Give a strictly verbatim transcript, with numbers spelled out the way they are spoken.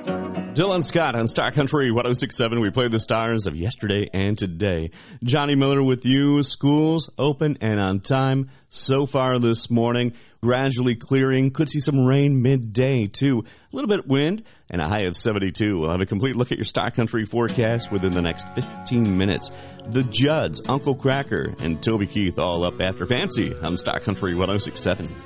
Dylan Scott on Star Country one oh six point seven. We played the stars of yesterday and today. Johnny Miller with you. Schools open and on time so far this morning. Gradually clearing. Could see some rain midday, too. A little bit of wind and a high of seventy-two. We'll have a complete look at your Star Country forecast within the next fifteen minutes. The Judds, Uncle Cracker, and Toby Keith all up after Fancy on Star Country one oh six point seven.